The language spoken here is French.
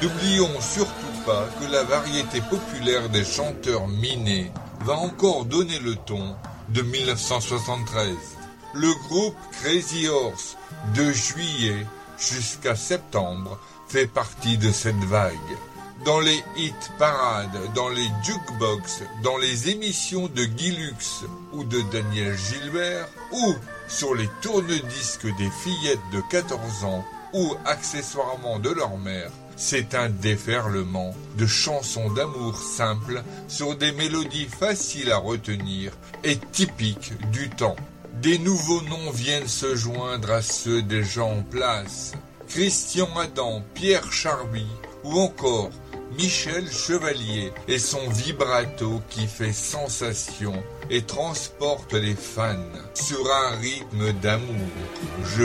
N'oublions surtout pas que la variété populaire des chanteurs minés va encore donner le ton de 1973. Le groupe Crazy Horse, de juillet jusqu'à septembre, fait partie de cette vague. Dans les hit parades, dans les jukebox, dans les émissions de Guy Lux ou de Daniel Gilbert, ou sur les tourne-disques des fillettes de 14 ans, ou accessoirement de leur mère, c'est un déferlement de chansons d'amour simples sur des mélodies faciles à retenir et typiques du temps. Des nouveaux noms viennent se joindre à ceux déjà en place. Christian Adam, Pierre Charby ou encore Michel Chevalier et son vibrato qui fait sensation et transporte les fans sur un rythme d'amour.